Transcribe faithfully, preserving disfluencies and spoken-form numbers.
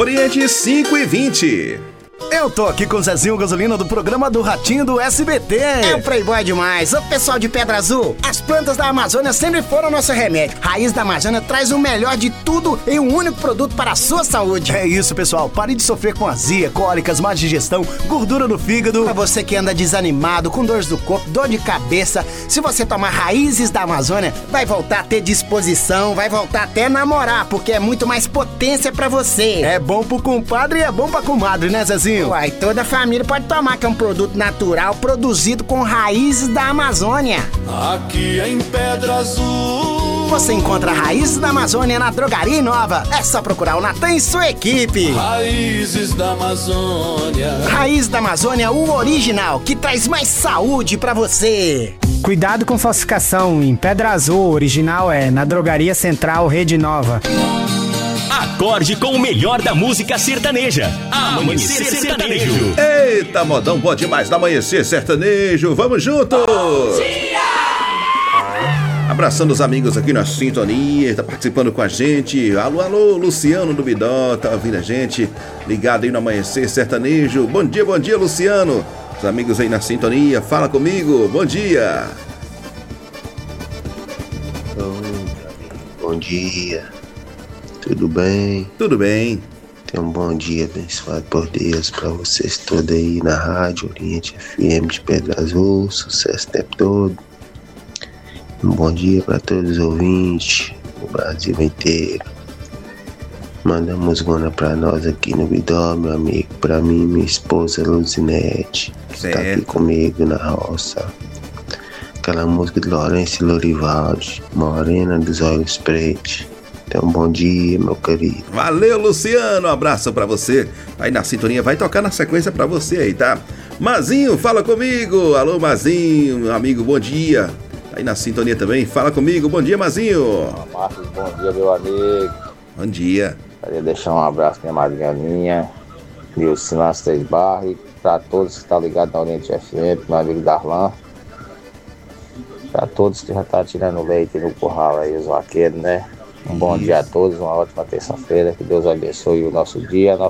Oriente cinco e vinte. Eu tô aqui com o Zezinho Gasolina do programa do Ratinho do S B T. É um playboy demais. Ô pessoal de Pedra Azul, as plantas da Amazônia sempre foram nosso remédio. Raiz da Amazônia traz o melhor de tudo em um único produto para a sua saúde. É isso, pessoal. Pare de sofrer com azia, cólicas, má digestão, gordura no fígado. Pra você que anda desanimado, com dores do corpo, dor de cabeça, se você tomar Raízes da Amazônia, vai voltar a ter disposição, vai voltar até a namorar, porque é muito mais potência pra você. É bom pro compadre e é bom pra comadre, né, Zezinho? Uai, toda a família pode tomar, que é um produto natural produzido com raízes da Amazônia. Aqui em Pedra Azul você encontra Raízes da Amazônia na Drogaria Inova. É só procurar o Natan e sua equipe. Raízes da Amazônia. Raiz da Amazônia, o original, que traz mais saúde pra você. Cuidado com falsificação. Em Pedra Azul, o original é na Drogaria Central Rede Nova. Acorde com o melhor da música sertaneja. Amanhecer Sertanejo. Eita, modão bom demais do Amanhecer Sertanejo. Vamos juntos! Bom dia! Abraçando os amigos aqui na sintonia, tá participando com a gente. Alô, alô, Luciano do Bidó, tá ouvindo a gente? Ligado aí no Amanhecer Sertanejo. Bom dia, bom dia, Luciano. Os amigos aí na sintonia, fala comigo. Bom dia. Bom dia. Tudo bem? Tudo bem. Tenha um bom dia abençoado por Deus para vocês todos aí na rádio Oriente F M de Pedra Azul. Sucesso o tempo todo. Um bom dia para todos os ouvintes do Brasil inteiro. Manda musgona para nós aqui no Bidó, meu amigo. Para mim, minha esposa Luzinete, que está aqui comigo na roça. Aquela música de Lourenço e Lorivaldi, Morena dos Olhos Pretos. Então, um bom dia, meu querido. Valeu, Luciano. Um abraço pra você. Aí na sintonia vai tocar na sequência pra você aí, tá? Mazinho, fala comigo. Alô, Mazinho, meu amigo, bom dia. Aí na sintonia também, fala comigo. Bom dia, Mazinho. Marcos, bom dia, meu amigo. Bom dia. Queria deixar um abraço pra minha madrinha minha, Nilce Las Três Barras, e pra todos que estão ligados na Oriente F M, pro meu amigo Darlan. Pra todos que já estão tirando leite no curral aí, os vaqueiros, né? Um bom Isso. dia a todos, uma ótima terça-feira, que Deus abençoe o nosso dia, a nossa